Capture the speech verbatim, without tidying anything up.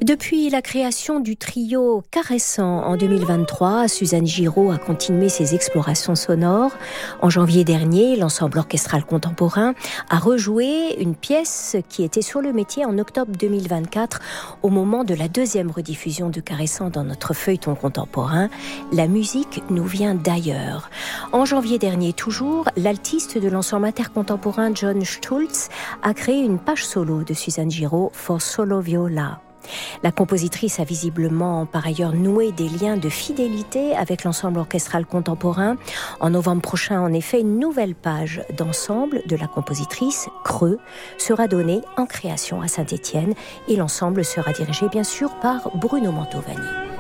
Depuis la création du trio Caressant en deux mille vingt-trois, Suzanne Giraud a continué ses explorations sonores. En janvier dernier, l'ensemble orchestral contemporain a rejoué une pièce qui était sur le métier en octobre deux mille vingt-quatre, au moment de la deuxième rediffusion de Caressant dans notre feuilleton contemporain. La musique nous vient d'ailleurs. En janvier dernier toujours, l'altiste de l'ensemble intercontemporain John Stultz a créé une page solo de Suzanne Giraud, For Solo Viola. La compositrice a visiblement par ailleurs noué des liens de fidélité avec l'ensemble orchestral contemporain. En novembre prochain, en effet, une nouvelle page d'ensemble de la compositrice, Creux, sera donnée en création à Saint-Étienne et l'ensemble sera dirigé bien sûr par Bruno Mantovani.